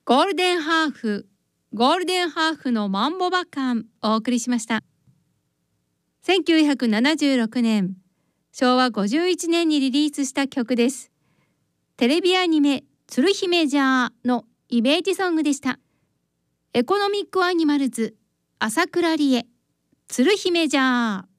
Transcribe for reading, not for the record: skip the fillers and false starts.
ゴールデンハーフのマンボバカンお送りしました。1976年、昭和51年にリリースした曲です。テレビアニメ鶴姫じゃーのイメージソングでした。エコノミックアニマルズ、朝倉理恵、鶴姫じゃー。